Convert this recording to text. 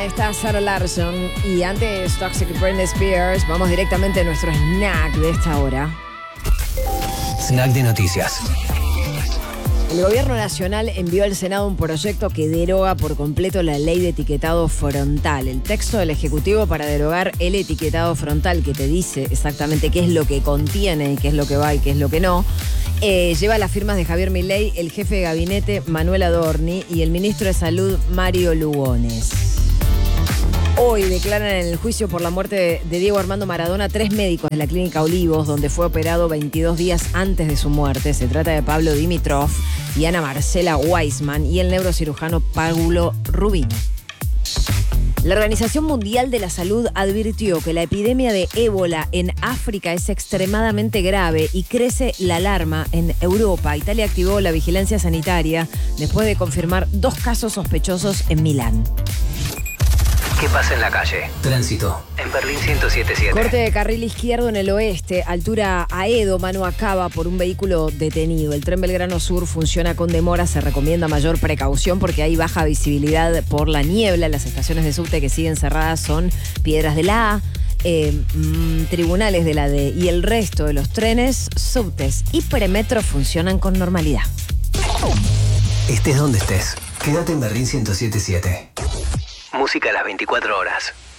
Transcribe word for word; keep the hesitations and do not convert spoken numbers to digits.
Ahí está Sarah Larson. Y antes Toxic Britney Spears. Vamos directamente a nuestro snack de esta hora. Snack de noticias. El gobierno nacional envió al Senado un proyecto que deroga por completo la ley de etiquetado frontal. El texto del Ejecutivo para derogar el etiquetado frontal, que te dice exactamente qué es lo que contiene y qué es lo que va y qué es lo que no, eh, lleva las firmas de Javier Milei, el jefe de gabinete Manuel Adorni y el ministro de Salud Mario Lugones. Hoy declaran en el juicio por la muerte de, de Diego Armando Maradona tres médicos de la Clínica Olivos, donde fue operado veintidós días antes de su muerte. Se trata de Pablo Dimitrov y Ana Marcela Weissman y el neurocirujano Paulo Rubino. La Organización Mundial de la Salud advirtió que la epidemia de ébola en África es extremadamente grave y crece la alarma en Europa. Italia activó la vigilancia sanitaria después de confirmar dos casos sospechosos en Milán. ¿Qué pasa en la calle? Tránsito. En Berlín ciento siete punto siete. Corte de carril izquierdo en el oeste, altura Aedo, mano a Cava, por un vehículo detenido. El tren Belgrano Sur funciona con demora. Se recomienda mayor precaución porque hay baja visibilidad por la niebla. Las estaciones de subte que siguen cerradas son Piedras de la A, eh, mmm, Tribunales de la D, y el resto de los trenes, subtes y premetro funcionan con normalidad. Estés donde estés, quédate en Berlín ciento siete punto siete. Música a las veinticuatro horas.